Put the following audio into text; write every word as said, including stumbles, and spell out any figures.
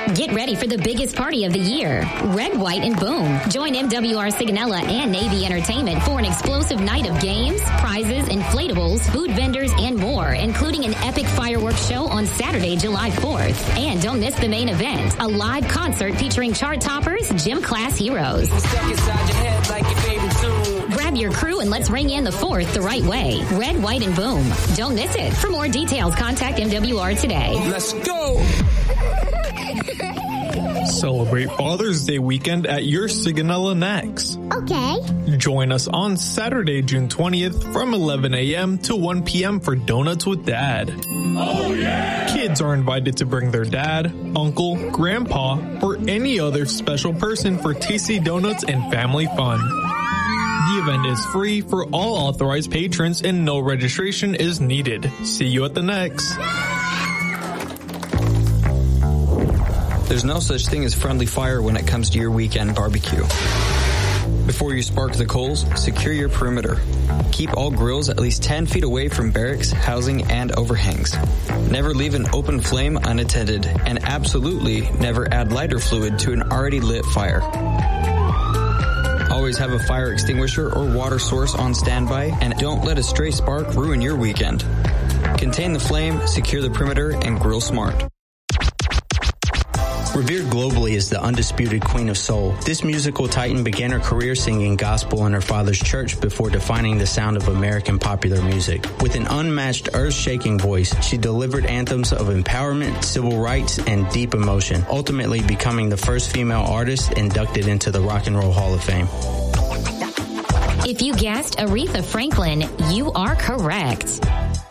Get ready for the biggest party of the year. Red, White, and Boom. Join M W R Sigonella and Navy Entertainment for an explosive night of games, prizes, inflatables, food vendors, and more, including an epic fireworks show on Saturday, July fourth. And don't miss the main event, a live concert featuring chart toppers, gym class heroes. Grab your crew and let's ring in the fourth the right way. Red, White, and Boom. Don't miss it. For more details, contact M W R today. Let's go! Celebrate Father's Day weekend at your Sigonella Next. Okay. Join us on Saturday, June twentieth from eleven a.m. to one p.m. for Donuts with Dad. Oh, yeah! Kids are invited to bring their dad, uncle, grandpa, or any other special person for tasty donuts and family fun. The event is free for all authorized patrons and no registration is needed. See you at the Next. There's no such thing as friendly fire when it comes to your weekend barbecue. Before you spark the coals, secure your perimeter. Keep all grills at least ten feet away from barracks, housing, and overhangs. Never leave an open flame unattended, and absolutely never add lighter fluid to an already lit fire. Always have a fire extinguisher or water source on standby, and don't let a stray spark ruin your weekend. Contain the flame, secure the perimeter, and grill smart. Revered globally as the undisputed queen of soul, this musical titan began her career singing gospel in her father's church before defining the sound of American popular music. With an unmatched, earth-shaking voice, she delivered anthems of empowerment, civil rights, and deep emotion, ultimately becoming the first female artist inducted into the Rock and Roll Hall of Fame. If you guessed Aretha Franklin, you are correct.